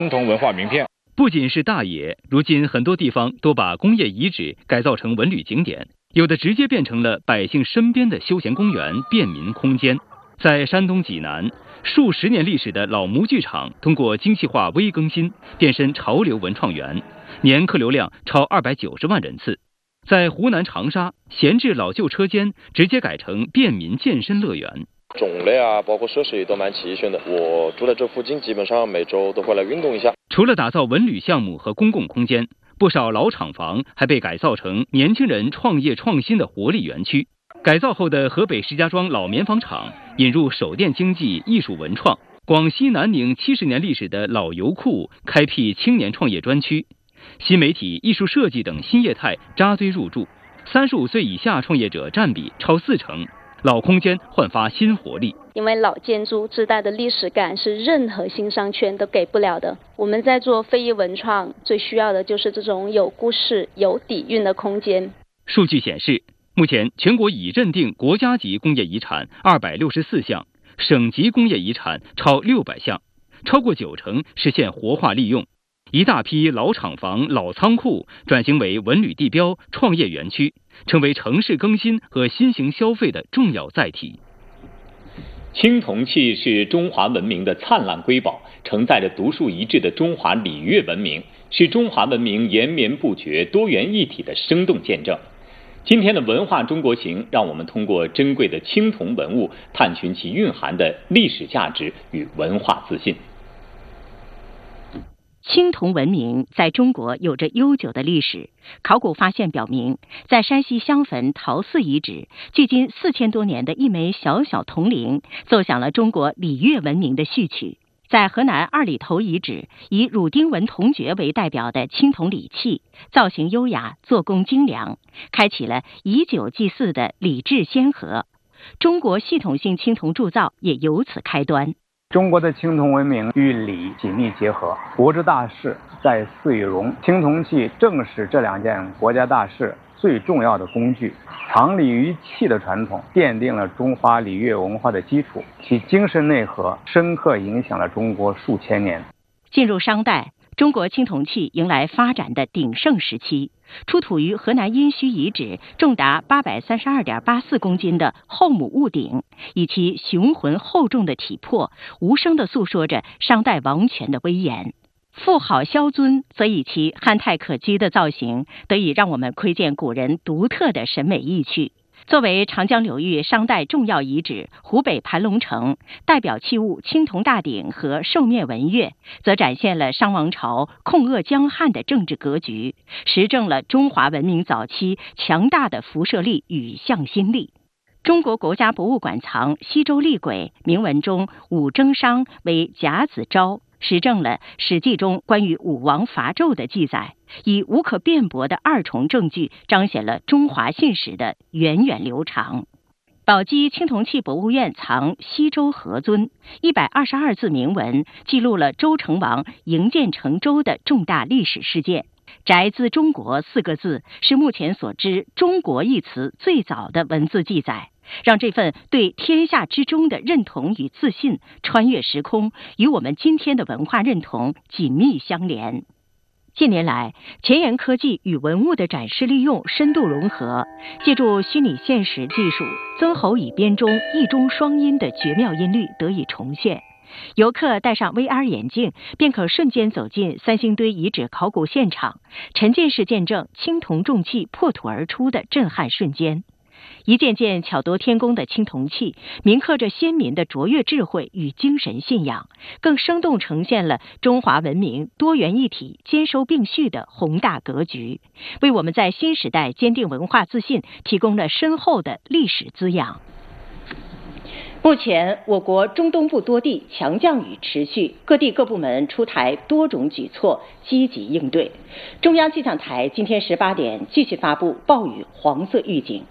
青铜文化名片。 不仅是大冶，如今很多地方都把工业遗址改造成文旅景点，有的直接变成了百姓身边的休闲公园、便民空间。在山东济南，数十年历史的老模具厂通过精细化微更新，变身潮流文创园，年客流量超290万人次。在湖南长沙，闲置老旧车间直接改成便民健身乐园。 种类啊，包括设施也都蛮齐全的。我住在这附近，基本上每周都会来运动一下。 除了打造文旅项目和公共空间，不少老厂房还被改造成年轻人创业创新的活力园区。改造后的河北石家庄老棉纺厂引入手电经济、艺术文创。广西南宁70年历史的老油库开辟青年创业专区，新媒体、艺术设计等新业态扎堆入驻，35岁以下创业者占比超40%。老空间焕发新活力， 因为老建筑自带的历史感是任何新商圈都给不了的。我们在做非遗文创，最需要的就是这种有故事、有底蕴的空间。 数据显示，目前全国已认定国家级工业遗产264项，省级工业遗产超600项，超过90%实现活化利用。一大批老厂房、老仓库转型为文旅地标、创业园区，成为城市更新和新型消费的重要载体。 青铜器是中华文明的灿烂瑰宝，承载着独树一帜的中华礼乐文明，是中华文明延绵不绝、多元一体的生动见证。今天的文化中国行，让我们通过珍贵的青铜文物，探寻其蕴含的历史价值与文化自信。 青铜文明在中国有着悠久的历史。考古发现表明，在山西襄汾陶寺遗址，距今4000多年的一枚小小铜铃，奏响了中国礼乐文明的序曲。在河南二里头遗址，以乳丁纹铜爵为代表的青铜礼器，造型优雅，做工精良，开启了以酒祭祀的礼制先河。中国系统性青铜铸造也由此开端。 中国的青铜文明与礼紧密结合，国之大事在祀与戎，青铜器正是这2件国家大事最重要的工具。藏礼于器的传统奠定了中华礼乐文化的基础，其精神内核深刻影响了中国数千年。 进入商代，中国青铜器迎来发展的鼎盛时期。出土于河南殷墟遗址重达832.84公斤的后母戊鼎，以其雄浑厚重的体魄，无声地诉说着商代王权的威严。妇好萧尊则以其憨态可掬的造型，得以让我们窥见古人独特的审美意趣。作为长江流域商代重要遗址，湖北盘龙城代表器物青铜大鼎和兽面纹钺，则展现了商王朝控扼江汉的政治格局，实证了中华文明早期强大的辐射力与向心力。中国国家博物馆藏西周厉鬼铭文中武征商为甲子昭，实证了《史记》中关于武王伐纣的记载，以无可辩驳的2重证据彰显了中华信史的源远流长。宝鸡青铜器博物院藏西周河尊122字铭文，记录了周成王营建成周的重大历史事件。宅兹中国4个字是目前所知中国一词最早的文字记载，让这份对天下之中的认同与自信穿越时空，与我们今天的文化认同紧密相连。近年来，前沿科技与文物的展示利用深度融合，借助虚拟现实技术，曾侯乙编中一中双音的绝妙音律得以重现。游客戴上 VR 眼镜，便可瞬间走进三星堆遗址考古现场，沉浸式见证青铜重器破土而出的震撼瞬间。一件件巧夺天工的青铜器，铭刻着先民的卓越智慧与精神信仰，更生动呈现了中华文明多元一体、兼收并蓄的宏大格局，为我们在新时代坚定文化自信提供了深厚的历史滋养。目前，我国中东部多地强降雨持续，各地各部门出台多种举措，积极应对。中央气象台今天18点继续发布暴雨黄色预警。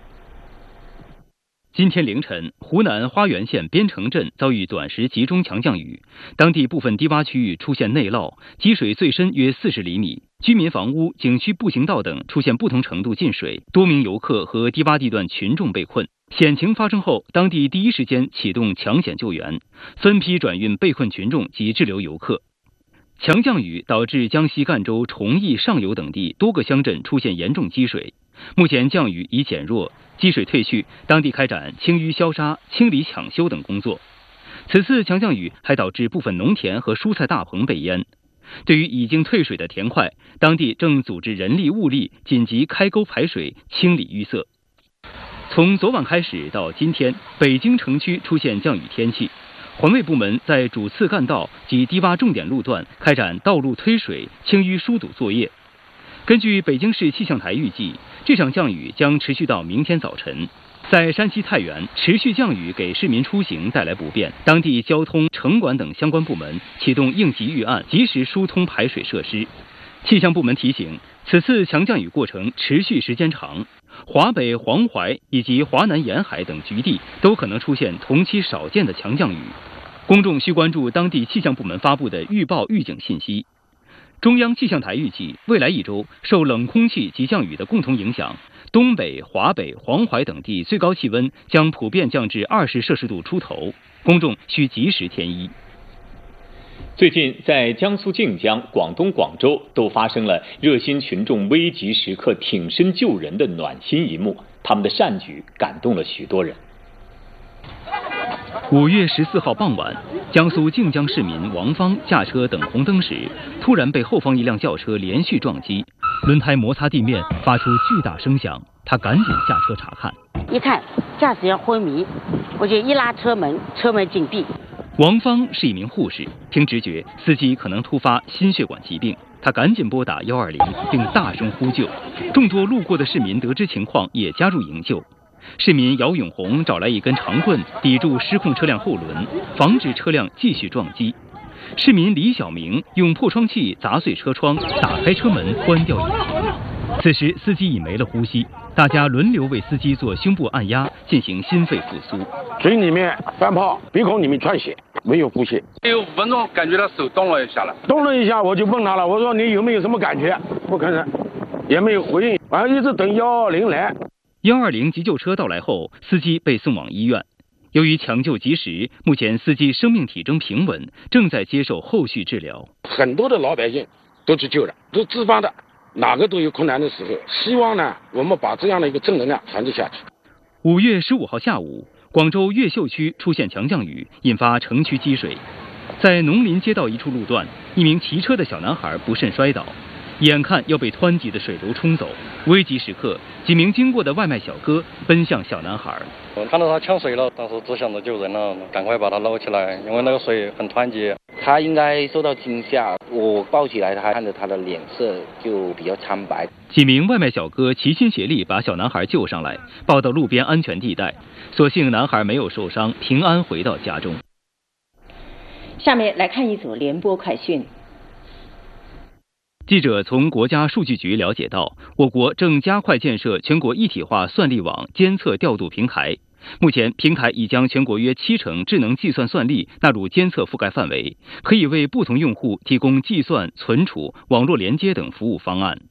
今天凌晨，湖南花垣县边城镇遭遇短时集中强降雨，当地部分低洼区域出现内涝，积水最深约40厘米，居民房屋、景区步行道等出现不同程度进水，多名游客和低洼地段群众被困。险情发生后，当地第一时间启动抢险救援，分批转运被困群众及滞留游客。 强降雨导致江西赣州崇义上游等地多个乡镇出现严重积水，目前降雨已减弱，积水退去，当地开展清淤消沙、清理抢修等工作。此次强降雨还导致部分农田和蔬菜大棚被淹。对于已经退水的田块，当地正组织人力物力紧急开沟排水，清理淤塞。从昨晚开始到今天，北京城区出现降雨天气，环卫部门在主次干道及低洼重点路段开展道路推水、清淤疏堵作业。根据北京市气象台预计，这场降雨将持续到明天早晨。在山西太原，持续降雨给市民出行带来不便，当地交通、城管等相关部门启动应急预案，及时疏通排水设施。气象部门提醒，此次强降雨过程持续时间长，华北、黄淮以及华南沿海等局地都可能出现同期少见的强降雨。公众需关注当地气象部门发布的预报预警信息。中央气象台预计，未来一周受冷空气及降雨的共同影响，东北、华北、黄淮等地最高气温将普遍降至20摄氏度出头，公众需及时添衣。 最近，在江苏靖江、广东广州都发生了热心群众危急时刻挺身救人的暖心一幕，他们的善举感动了许多人。 5月14号傍晚，江苏靖江市民王芳驾车等红灯时，突然被后方一辆轿车连续撞击，轮胎摩擦地面发出巨大声响，他赶紧下车查看。 一看驾驶员昏迷，我就一拉车门，车门紧闭。 王芳是一名护士，听直觉司机可能突发心血管疾病，他赶紧拨打120，并大声呼救。众多路过的市民得知情况，也加入营救。市民姚永红找来一根长棍抵住失控车辆后轮，防止车辆继续撞击。市民李小明用破窗器砸碎车窗，打开车门，关掉引擎。此时司机已没了呼吸，大家轮流为司机做胸部按压，进行心肺复苏。 嘴里面翻泡，鼻孔里面窜血，没有呼吸。 有5分钟，感觉到手动了一下了。 动了一下，我就问他了，我说你有没有什么感觉？不吭声，也没有回应，完了一直等120来。 120急救车到来后，司机被送往医院。由于抢救及时，目前司机生命体征平稳，正在接受后续治疗。 很多的老百姓都去救了，都自发的，哪个都有困难的时候。希望呢，我们把这样的一个正能量传递下去。 5月15号下午，广州越秀区出现强降雨，引发城区积水。在农林街道一处路段，一名骑车的小男孩不慎摔倒，眼看要被湍急的水流冲走，危急时刻，几名经过的外卖小哥奔向小男孩。 我看到他呛水了，当时只想着救人了，赶快把他捞起来，因为那个水很湍急。 他应该受到惊吓，我抱起来，他看着他的脸色就比较苍白。 几名外卖小哥齐心协力把小男孩救上来，抱到路边安全地带。所幸男孩没有受伤，平安回到家中。 下面来看一组联播快讯。 记者从国家数据局了解到，我国正加快建设全国一体化算力网监测调度平台。目前，平台已将全国约70%智能计算算力纳入监测覆盖范围，可以为不同用户提供计算、存储、网络连接等服务方案。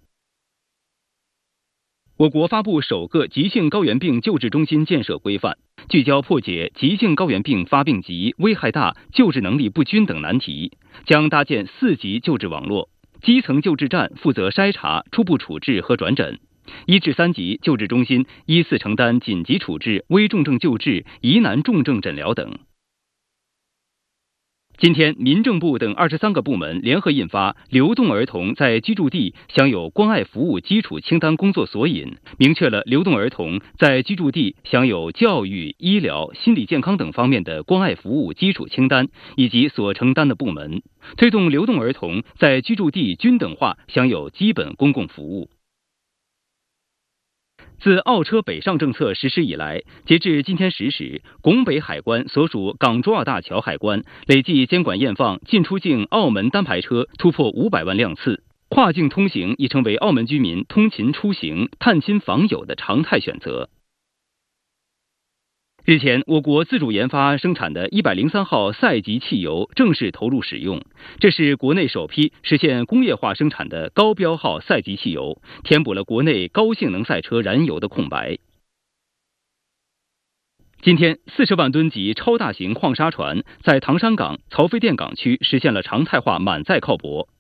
我国发布首个急性高原病救治中心建设规范，聚焦破解急性高原病发病急、危害大、救治能力不均等难题，将搭建4级救治网络。基层救治站负责筛查、初步处置和转诊，1至3级救治中心依次承担紧急处置、危重症救治、疑难重症诊疗等。今天，民政部等23个部门联合印发《流动儿童在居住地享有关爱服务基础清单工作索引》，明确了流动儿童在居住地享有教育、医疗、心理健康等方面的关爱服务基础清单以及所承担的部门，推动流动儿童在居住地均等化享有基本公共服务。自澳车北上政策实施以来，截至今天10时，拱北海关所属港珠澳大桥海关累计监管验放进出境澳门单牌车突破500万辆次，跨境通行已成为澳门居民通勤出行、探亲访友的常态选择。日前，我国自主研发生产的103号赛级汽油正式投入使用，这是国内首批实现工业化生产的高标号赛级汽油，填补了国内高性能赛车燃油的空白。 今天，40万吨级超大型矿砂船在唐山港、曹妃甸港区实现了常态化满载靠泊。